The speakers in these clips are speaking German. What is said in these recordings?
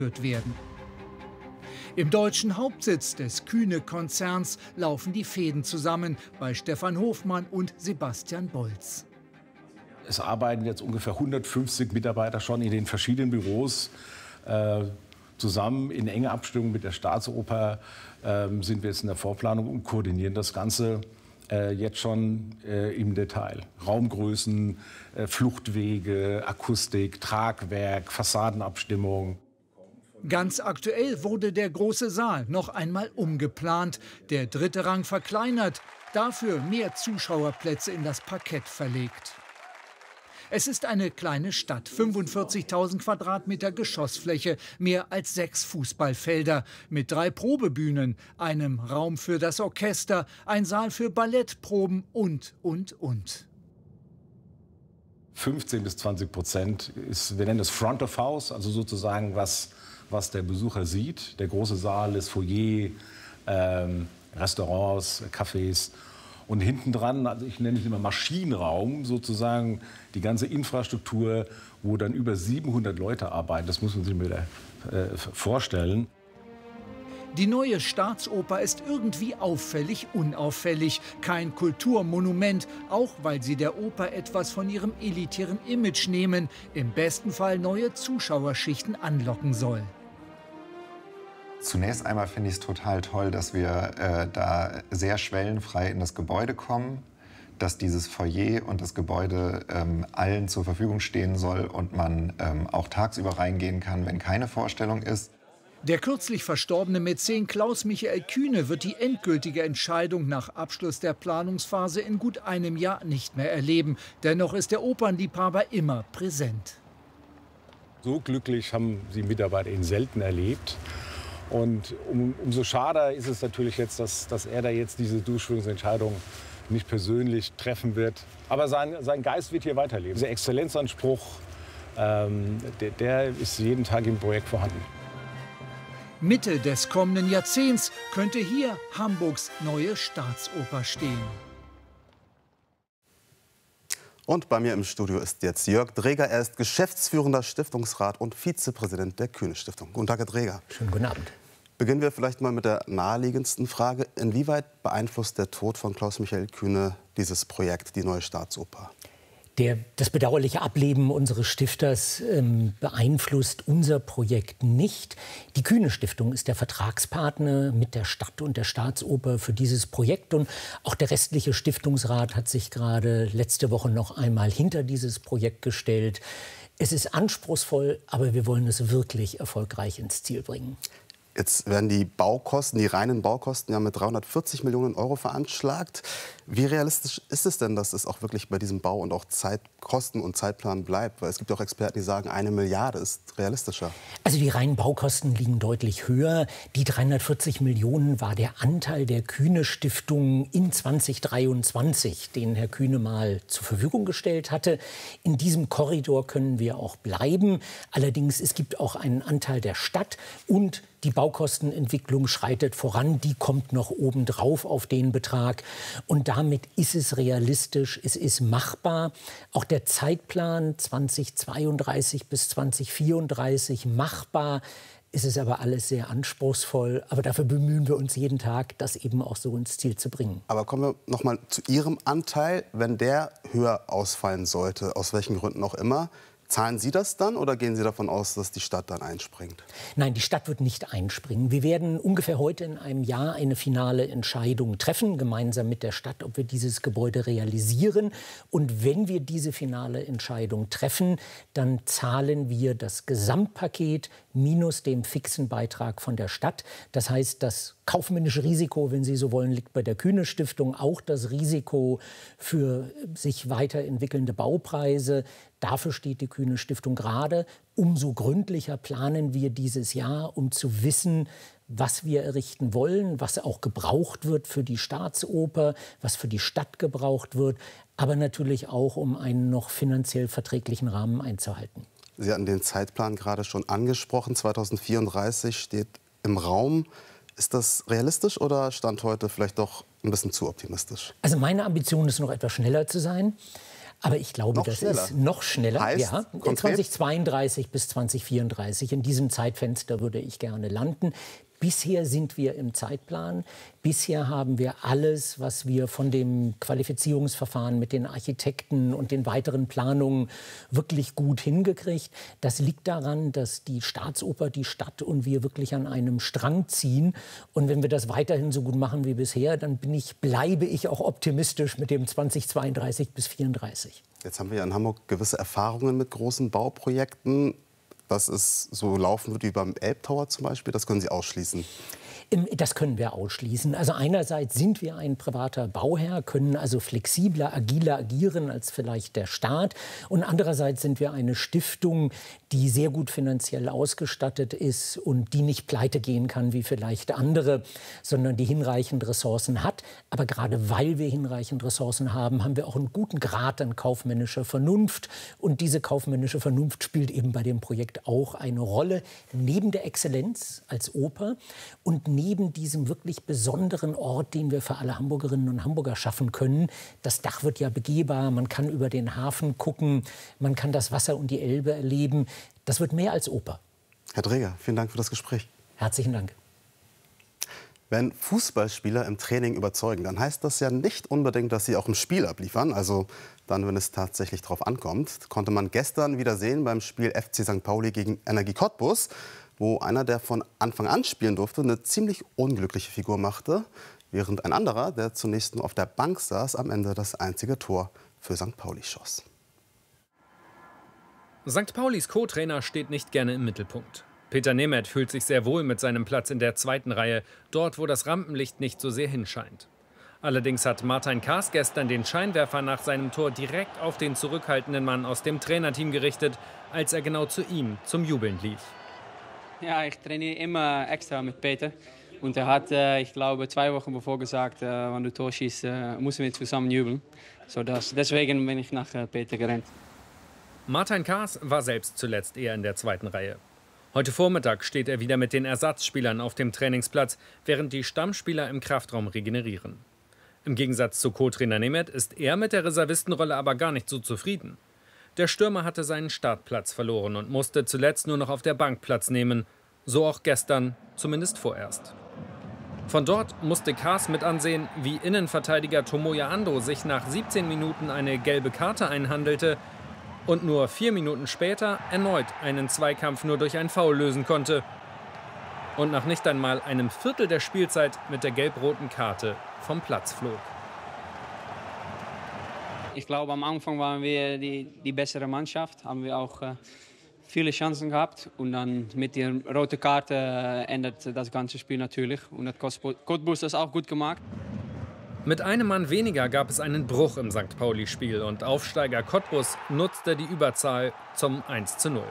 werden. Im deutschen Hauptsitz des Kühne-Konzerns laufen die Fäden zusammen bei Stefan Hofmann und Sebastian Bolz. Es arbeiten jetzt ungefähr 150 Mitarbeiter schon in den verschiedenen Büros zusammen. In enger Abstimmung mit der Staatsoper sind wir jetzt in der Vorplanung und koordinieren das Ganze jetzt schon im Detail. Raumgrößen, Fluchtwege, Akustik, Tragwerk, Fassadenabstimmung. Ganz aktuell wurde der große Saal noch einmal umgeplant, der dritte Rang verkleinert, dafür mehr Zuschauerplätze in das Parkett verlegt. Es ist eine kleine Stadt, 45.000 Quadratmeter Geschossfläche, mehr als 6 Fußballfelder, mit 3 Probebühnen, einem Raum für das Orchester, ein Saal für Ballettproben und. 15–20% ist, wir nennen es Front of House, also sozusagen was der Besucher sieht. Der große Saal, das Foyer, Restaurants, Cafés. Und hinten dran, also ich nenne es immer Maschinenraum, sozusagen die ganze Infrastruktur, wo dann über 700 Leute arbeiten. Das muss man sich mal vorstellen. Die neue Staatsoper ist irgendwie auffällig unauffällig. Kein Kulturmonument, auch weil sie der Oper etwas von ihrem elitären Image nehmen, im besten Fall neue Zuschauerschichten anlocken soll. Zunächst einmal finde ich es total toll, dass wir da sehr schwellenfrei in das Gebäude kommen, dass dieses Foyer und das Gebäude allen zur Verfügung stehen soll und man auch tagsüber reingehen kann, wenn keine Vorstellung ist. Der kürzlich verstorbene Mäzen Klaus-Michael Kühne wird die endgültige Entscheidung nach Abschluss der Planungsphase in gut einem Jahr nicht mehr erleben. Dennoch ist der Opernliebhaber immer präsent. So glücklich haben die Mitarbeiter ihn selten erlebt. Und umso schade ist es natürlich jetzt, dass er da jetzt diese Durchführungsentscheidung nicht persönlich treffen wird. Aber sein Geist wird hier weiterleben. Dieser Exzellenzanspruch, der ist jeden Tag im Projekt vorhanden. Mitte des kommenden Jahrzehnts könnte hier Hamburgs neue Staatsoper stehen. Und bei mir im Studio ist jetzt Jörg Dreger. Er ist geschäftsführender Stiftungsrat und Vizepräsident der Kühne-Stiftung. Guten Tag, Herr Dreger. Schönen guten Abend. Beginnen wir vielleicht mal mit der naheliegendsten Frage. Inwieweit beeinflusst der Tod von Klaus-Michael Kühne dieses Projekt, die neue Staatsoper? Das bedauerliche Ableben unseres Stifters beeinflusst unser Projekt nicht. Die Kühne-Stiftung ist der Vertragspartner mit der Stadt und der Staatsoper für dieses Projekt. Und auch der restliche Stiftungsrat hat sich gerade letzte Woche noch einmal hinter dieses Projekt gestellt. Es ist anspruchsvoll, aber wir wollen es wirklich erfolgreich ins Ziel bringen. Jetzt werden die Baukosten, die reinen Baukosten, ja mit 340 Millionen Euro veranschlagt. Wie realistisch ist es denn, dass es auch wirklich bei diesem Bau und auch Kosten und Zeitplan bleibt? Weil es gibt auch Experten, die sagen, 1 Milliarde ist realistischer. Also die reinen Baukosten liegen deutlich höher. Die 340 Millionen war der Anteil der Kühne-Stiftung in 2023, den Herr Kühne mal zur Verfügung gestellt hatte. In diesem Korridor können wir auch bleiben. Allerdings, es gibt auch einen Anteil der Stadt und die Baukostenentwicklung schreitet voran, die kommt noch obendrauf auf den Betrag. Und damit ist es realistisch, es ist machbar. Auch der Zeitplan 2032 bis 2034 machbar. Es ist aber alles sehr anspruchsvoll. Aber dafür bemühen wir uns jeden Tag, das eben auch so ins Ziel zu bringen. Aber kommen wir noch mal zu Ihrem Anteil. Wenn der höher ausfallen sollte, aus welchen Gründen auch immer, zahlen Sie das dann oder gehen Sie davon aus, dass die Stadt dann einspringt? Nein, die Stadt wird nicht einspringen. Wir werden ungefähr heute in einem Jahr eine finale Entscheidung treffen, gemeinsam mit der Stadt, ob wir dieses Gebäude realisieren. Und wenn wir diese finale Entscheidung treffen, dann zahlen wir das Gesamtpaket minus dem fixen Beitrag von der Stadt. Das heißt, das kaufmännische Risiko, wenn Sie so wollen, liegt bei der Kühne-Stiftung. Auch das Risiko für sich weiterentwickelnde Baupreise. Dafür steht die Kühne-Stiftung gerade. Umso gründlicher planen wir dieses Jahr, um zu wissen, was wir errichten wollen, was auch gebraucht wird für die Staatsoper, was für die Stadt gebraucht wird, aber natürlich auch, um einen noch finanziell verträglichen Rahmen einzuhalten. Sie hatten den Zeitplan gerade schon angesprochen. 2034 steht im Raum. Ist das realistisch oder Stand heute vielleicht doch ein bisschen zu optimistisch? Also meine Ambition ist, noch etwas schneller zu sein. Aber ich glaube, das ist noch schneller. Heißt, ja, 2032 bis 2034. In diesem Zeitfenster würde ich gerne landen. Bisher sind wir im Zeitplan. Bisher haben wir alles, was wir von dem Qualifizierungsverfahren mit den Architekten und den weiteren Planungen wirklich gut hingekriegt. Das liegt daran, dass die Staatsoper, die Stadt und wir wirklich an einem Strang ziehen. Und wenn wir das weiterhin so gut machen wie bisher, dann bleibe ich auch optimistisch mit dem 2032 bis 2034. Jetzt haben wir ja in Hamburg gewisse Erfahrungen mit großen Bauprojekten. Dass es so laufen wird wie beim Elbtower zum Beispiel, das können Sie ausschließen? Das können wir ausschließen. Also einerseits sind wir ein privater Bauherr, können also flexibler, agiler agieren als vielleicht der Staat. Und andererseits sind wir eine Stiftung, die sehr gut finanziell ausgestattet ist und die nicht pleite gehen kann wie vielleicht andere, sondern die hinreichend Ressourcen hat. Aber gerade weil wir hinreichend Ressourcen haben, haben wir auch einen guten Grad an kaufmännischer Vernunft. Und diese kaufmännische Vernunft spielt eben bei dem Projekt auch eine Rolle, neben der Exzellenz als Oper und neben diesem wirklich besonderen Ort, den wir für alle Hamburgerinnen und Hamburger schaffen können. Das Dach wird ja begehbar, man kann über den Hafen gucken, man kann das Wasser und die Elbe erleben. Das wird mehr als Oper. Herr Dreger, vielen Dank für das Gespräch. Herzlichen Dank. Wenn Fußballspieler im Training überzeugen, dann heißt das ja nicht unbedingt, dass sie auch im Spiel abliefern. Also dann, wenn es tatsächlich drauf ankommt. Konnte man gestern wieder sehen beim Spiel FC St. Pauli gegen Energie Cottbus, wo einer, der von Anfang an spielen durfte, eine ziemlich unglückliche Figur machte, während ein anderer, der zunächst nur auf der Bank saß, am Ende das einzige Tor für St. Pauli schoss. St. Paulis Co-Trainer steht nicht gerne im Mittelpunkt. Peter Nemeth fühlt sich sehr wohl mit seinem Platz in der zweiten Reihe, dort, wo das Rampenlicht nicht so sehr hinscheint. Allerdings hat Martin Kaas gestern den Scheinwerfer nach seinem Tor direkt auf den zurückhaltenden Mann aus dem Trainerteam gerichtet, als er genau zu ihm zum Jubeln lief. Ja, ich trainiere immer extra mit Peter. Und er hat, ich glaube, 2 Wochen bevor gesagt, wenn du Tor schießt, müssen wir zusammen jubeln. Deswegen bin ich nach Peter gerannt. Martin Kaas war selbst zuletzt eher in der zweiten Reihe. Heute Vormittag steht er wieder mit den Ersatzspielern auf dem Trainingsplatz, während die Stammspieler im Kraftraum regenerieren. Im Gegensatz zu Co-Trainer Nemeth ist er mit der Reservistenrolle aber gar nicht so zufrieden. Der Stürmer hatte seinen Startplatz verloren und musste zuletzt nur noch auf der Bank Platz nehmen. So auch gestern, zumindest vorerst. Von dort musste Kaas mit ansehen, wie Innenverteidiger Tomoya Ando sich nach 17 Minuten eine gelbe Karte einhandelte und nur 4 Minuten später erneut einen Zweikampf nur durch ein Foul lösen konnte. Und nach nicht einmal einem Viertel der Spielzeit mit der gelb-roten Karte vom Platz flog. Ich glaube, am Anfang waren wir die bessere Mannschaft, haben wir auch viele Chancen gehabt. Und dann mit der roten Karte ändert das ganze Spiel natürlich. Und hat Cottbus das auch gut gemacht. Mit einem Mann weniger gab es einen Bruch im St. Pauli-Spiel und Aufsteiger Cottbus nutzte die Überzahl zum 1:0.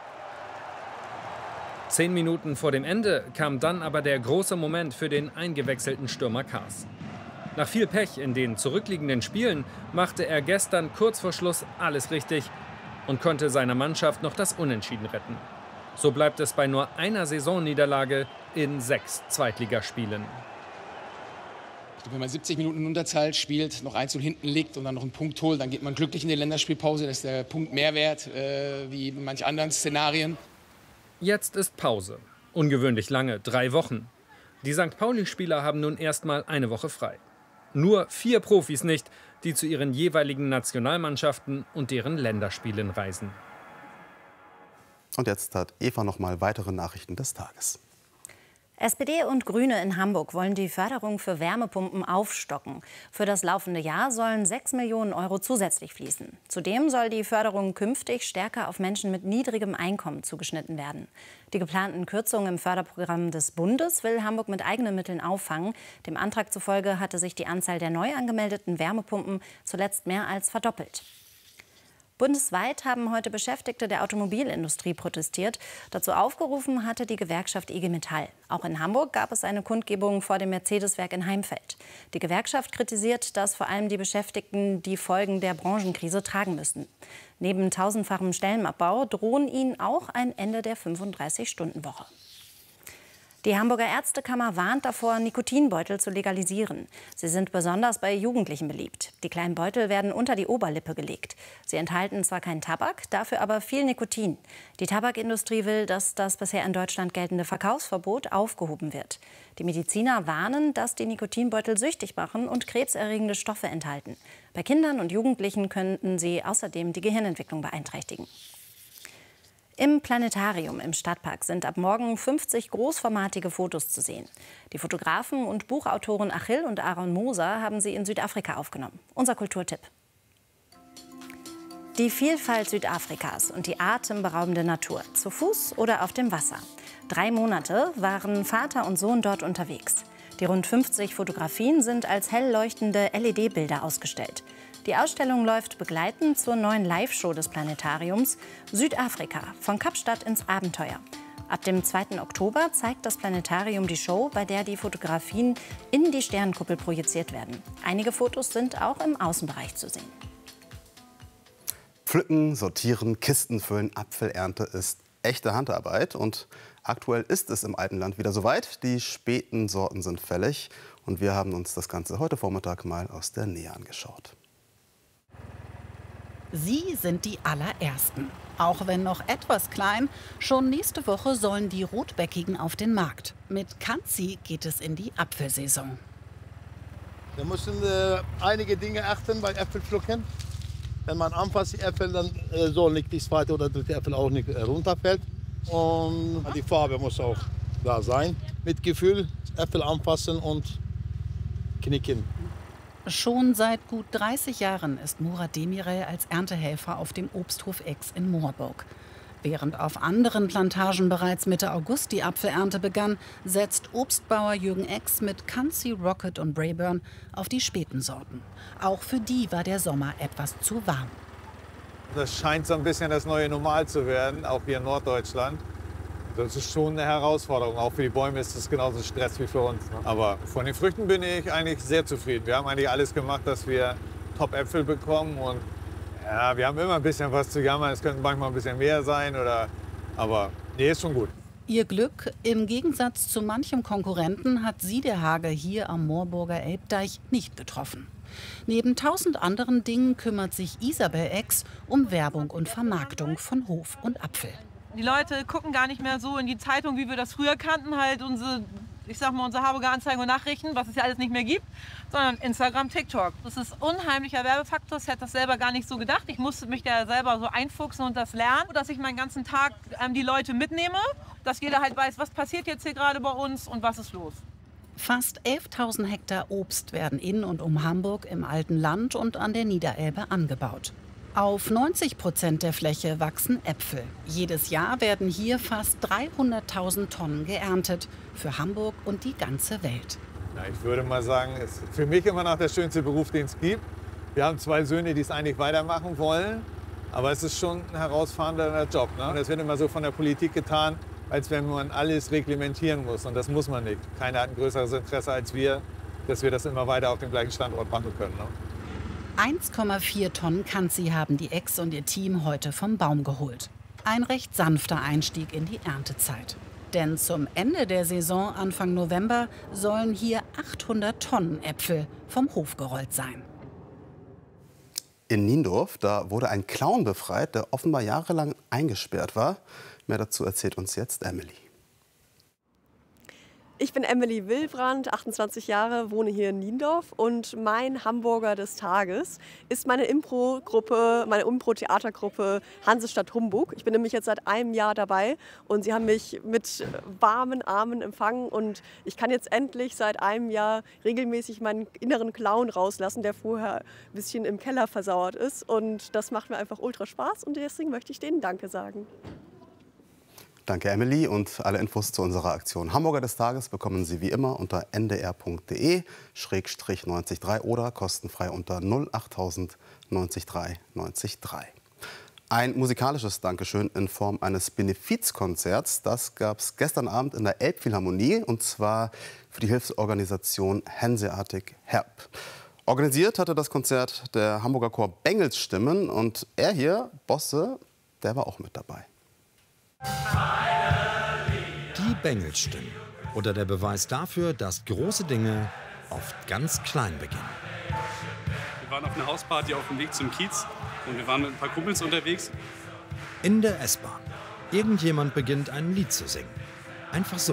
10 Minuten vor dem Ende kam dann aber der große Moment für den eingewechselten Stürmer Kaas. Nach viel Pech in den zurückliegenden Spielen machte er gestern kurz vor Schluss alles richtig und konnte seiner Mannschaft noch das Unentschieden retten. So bleibt es bei nur einer Saisonniederlage in 6 Zweitligaspielen. Wenn man 70 Minuten in Unterzahl spielt, noch 1:0 hinten liegt und dann noch einen Punkt holt, dann geht man glücklich in die Länderspielpause. Das ist der Punkt mehr wert, wie in manch anderen Szenarien. Jetzt ist Pause. Ungewöhnlich lange, 3 Wochen. Die St. Pauli-Spieler haben nun erstmal eine Woche frei. Nur 4 Profis nicht, die zu ihren jeweiligen Nationalmannschaften und deren Länderspielen reisen. Und jetzt hat Eva noch mal weitere Nachrichten des Tages. SPD und Grüne in Hamburg wollen die Förderung für Wärmepumpen aufstocken. Für das laufende Jahr sollen 6 Millionen € zusätzlich fließen. Zudem soll die Förderung künftig stärker auf Menschen mit niedrigem Einkommen zugeschnitten werden. Die geplanten Kürzungen im Förderprogramm des Bundes will Hamburg mit eigenen Mitteln auffangen. Dem Antrag zufolge hatte sich die Anzahl der neu angemeldeten Wärmepumpen zuletzt mehr als verdoppelt. Bundesweit haben heute Beschäftigte der Automobilindustrie protestiert. Dazu aufgerufen hatte die Gewerkschaft IG Metall. Auch in Hamburg gab es eine Kundgebung vor dem Mercedes-Werk in Heimfeld. Die Gewerkschaft kritisiert, dass vor allem die Beschäftigten die Folgen der Branchenkrise tragen müssen. Neben tausendfachem Stellenabbau drohen ihnen auch ein Ende der 35-Stunden-Woche. Die Hamburger Ärztekammer warnt davor, Nikotinbeutel zu legalisieren. Sie sind besonders bei Jugendlichen beliebt. Die kleinen Beutel werden unter die Oberlippe gelegt. Sie enthalten zwar keinen Tabak, dafür aber viel Nikotin. Die Tabakindustrie will, dass das bisher in Deutschland geltende Verkaufsverbot aufgehoben wird. Die Mediziner warnen, dass die Nikotinbeutel süchtig machen und krebserregende Stoffe enthalten. Bei Kindern und Jugendlichen könnten sie außerdem die Gehirnentwicklung beeinträchtigen. Im Planetarium im Stadtpark sind ab morgen 50 großformatige Fotos zu sehen. Die Fotografen und Buchautoren Achill und Aaron Moser haben sie in Südafrika aufgenommen. Unser Kulturtipp. Die Vielfalt Südafrikas und die atemberaubende Natur, zu Fuß oder auf dem Wasser. 3 Monate waren Vater und Sohn dort unterwegs. Die rund 50 Fotografien sind als hell leuchtende LED-Bilder ausgestellt. Die Ausstellung läuft begleitend zur neuen Live-Show des Planetariums Südafrika, von Kapstadt ins Abenteuer. Ab dem 2. Oktober zeigt das Planetarium die Show, bei der die Fotografien in die Sternenkuppel projiziert werden. Einige Fotos sind auch im Außenbereich zu sehen. Pflücken, sortieren, Kisten füllen, Apfelernte ist echte Handarbeit. Und aktuell ist es im Alpenland wieder soweit. Die späten Sorten sind fällig. Und wir haben uns das Ganze heute Vormittag mal aus der Nähe angeschaut. Sie sind die allerersten. Auch wenn noch etwas klein, schon nächste Woche sollen die Rotbäckigen auf den Markt. Mit Kanzi geht es in die Apfelsaison. Wir müssen einige Dinge achten bei Äpfelpflücken. Wenn man anfasst die Äpfel, dann soll nicht die zweite oder dritte Äpfel auch nicht runterfällt. Und die Farbe muss auch da sein. Mit Gefühl Äpfel anfassen und knicken. Schon seit gut 30 Jahren ist Murat Demirel als Erntehelfer auf dem Obsthof Ex in Moorburg. Während auf anderen Plantagen bereits Mitte August die Apfelernte begann, setzt Obstbauer Jürgen Ex mit Kanzi, Rocket und Braeburn auf die späten Sorten. Auch für die war der Sommer etwas zu warm. Das scheint so ein bisschen das neue Normal zu werden, auch hier in Norddeutschland. Das ist schon eine Herausforderung. Auch für die Bäume ist es genauso Stress wie für uns. Aber von den Früchten bin ich eigentlich sehr zufrieden. Wir haben eigentlich alles gemacht, dass wir Top-Äpfel bekommen. Und ja, wir haben immer ein bisschen was zu jammern. Es könnte manchmal ein bisschen mehr sein. Aber nee, ist schon gut. Ihr Glück, im Gegensatz zu manchem Konkurrenten, hat Siedehage hier am Moorburger Elbdeich nicht getroffen. Neben 1000 anderen Dingen kümmert sich Isabel Ex um Werbung und Vermarktung von Hof und Apfel. Die Leute gucken gar nicht mehr so in die Zeitung, wie wir das früher kannten, halt unsere Hamburger Anzeigen und Nachrichten, was es ja alles nicht mehr gibt, sondern Instagram, TikTok. Das ist unheimlicher Werbefaktor, ich hätte das selber gar nicht so gedacht. Ich musste mich da selber so einfuchsen und das lernen, dass ich meinen ganzen Tag die Leute mitnehme, dass jeder halt weiß, was passiert jetzt hier gerade bei uns und was ist los. Fast 11.000 Hektar Obst werden in und um Hamburg im alten Land und an der Niederelbe angebaut. Auf 90% der Fläche wachsen Äpfel. Jedes Jahr werden hier fast 300.000 Tonnen geerntet. Für Hamburg und die ganze Welt. Ja, ich würde mal sagen, es ist für mich immer noch der schönste Beruf, den es gibt. Wir haben 2 Söhne, die es eigentlich weitermachen wollen. Aber es ist schon ein herausfordernder Job. Ne? Das wird immer so von der Politik getan, als wenn man alles reglementieren muss. Und das muss man nicht. Keiner hat ein größeres Interesse als wir, dass wir das immer weiter auf dem gleichen Standort machen können. Ne? 1,4 Tonnen Kanzi haben die Ex und ihr Team heute vom Baum geholt. Ein recht sanfter Einstieg in die Erntezeit. Denn zum Ende der Saison, Anfang November, sollen hier 800 Tonnen Äpfel vom Hof gerollt sein. In Niendorf, da wurde ein Clown befreit, der offenbar jahrelang eingesperrt war. Mehr dazu erzählt uns jetzt Emily. Ich bin Emily Willbrand, 28 Jahre, wohne hier in Niendorf und mein Hamburger des Tages ist meine Impro-Theatergruppe Hansestadt Humbug. Ich bin nämlich jetzt seit einem Jahr dabei und sie haben mich mit warmen Armen empfangen und ich kann jetzt endlich seit einem Jahr regelmäßig meinen inneren Clown rauslassen, der vorher ein bisschen im Keller versauert ist und das macht mir einfach ultra Spaß und deswegen möchte ich denen Danke sagen. Danke, Emily. Und alle Infos zu unserer Aktion Hamburger des Tages bekommen Sie wie immer unter ndr.de/903 oder kostenfrei unter 08000 903 903. Ein musikalisches Dankeschön in Form eines Benefizkonzerts. Das gab es gestern Abend in der Elbphilharmonie, und zwar für die Hilfsorganisation Hanseatic Help. Organisiert hatte das Konzert der Hamburger Chor Bengelsstimmen, und er hier, Bosse, der war auch mit dabei. Die Bengelsstimmen. oder der Beweis dafür, dass große Dinge oft ganz klein beginnen. Wir waren auf einer Hausparty auf dem Weg zum Kiez und wir waren mit ein paar Kumpels unterwegs. In der S-Bahn. Irgendjemand beginnt ein Lied zu singen. Einfach so.